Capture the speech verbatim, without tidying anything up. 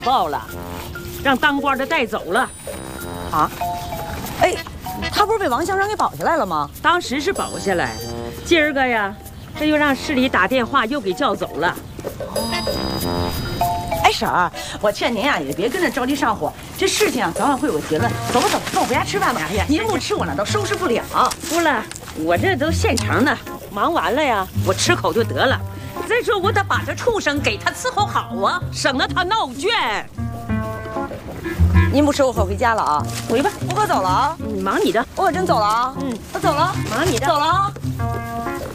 报了，让当官的带走了。 啊？哎，他不是被王乡长给保下来了吗？ 当时是保下来，今儿个呀，这又让市里打电话又给叫走了。 哎，婶儿，我劝您啊，也别跟着着急上火，这事情啊，早晚会有结论。走吧走吧，跟我回家吃饭吧。哎呀，您不吃我那都收拾不了。 不了，我这都现成的，忙完了呀，我吃口就得了。再说我得把这畜生给他伺候好啊，省得他闹圈。 您不吃，我可回家了啊。 回吧， 我可走了啊。 你忙你的， 我可真走了啊。 嗯， 我走了， 忙你的， 走了啊。